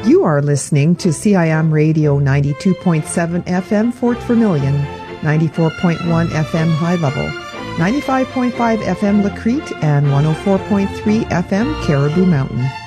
You are listening to CIM Radio 92.7 FM Fort Vermilion, 94.1 FM High Level, 95.5 FM La Crete, and 104.3 FM Caribou Mountain.